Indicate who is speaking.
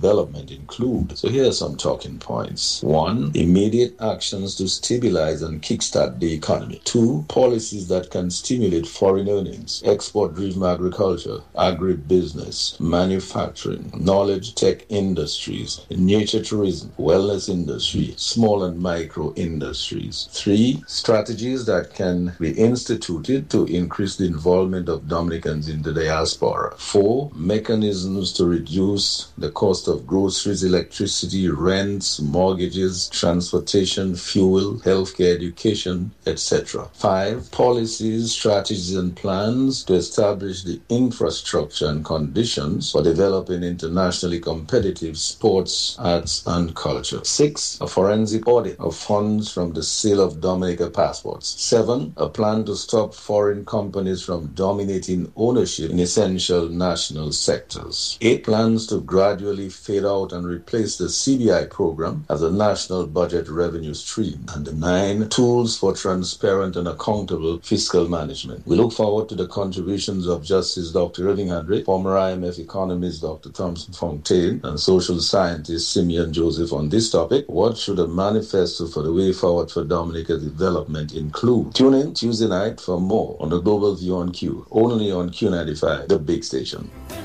Speaker 1: development include? So here are some talking points. 1. Immediate actions to stabilize and kickstart the economy. 2. Policies that can stimulate foreign earnings, export-driven agriculture, agribusiness, manufacturing, knowledge tech industries, nature tourism, wellness industry, small and micro industries. 3. Strategies that can be instituted to increase the involvement of Dominicans in the diaspora. 4. Mechanisms to reduce the cost of groceries, electricity, rents, mortgages, transportation, fuel, healthcare, education, etc. 5. Policies, strategies, and plans to establish the infrastructure and conditions for developing internationally competitive sports, arts, and culture. 6. A forensic audit of funds from the sale of Dominica passports. 7. A plan to stop foreign companies from dominating ownership in essential national sectors. 8. Plans to gradually fade out and replace the CBI program as a national budget revenue stream. And 9. Tools for transparent and accountable fiscal management. We look forward to the contributions of Justice Dr. Irving Handry, former IMF economist Dr. Thompson Fontaine, and social scientist Simeon Joseph on this topic. What should a manifesto for the way forward for Dominica development include? Tune in Tuesday night for more on the Global View on Q, only on Q95, the big station.